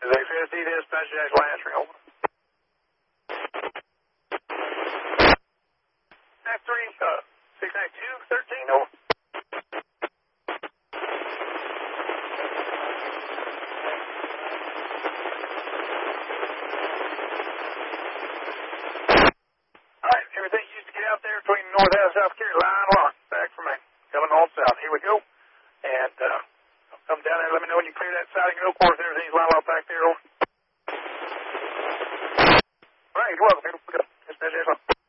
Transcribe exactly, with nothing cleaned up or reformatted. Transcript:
Is X S D dispatch dash Lancer, over. F three, uh, six nine two, thirteen, over. Alright, everything used to get out there between North and South Carolina, lock, back for me. Coming north south, here we go. And, uh, come down there and let me know when you clear that siding and course, everything's lined up back there, over. Alright, you're welcome, here we go. Dispatch dash